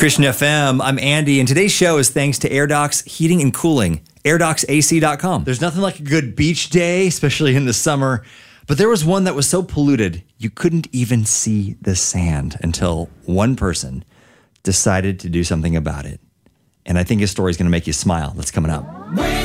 Christian FM, I'm Andy, and today's show is thanks to AirDocs Heating and Cooling, AirDocsAC.com. There's nothing like a good beach day, especially in the summer, but there was one that was so polluted, you couldn't even see the sand until one person decided to do something about it. And I think his story is going to make you smile. That's coming up.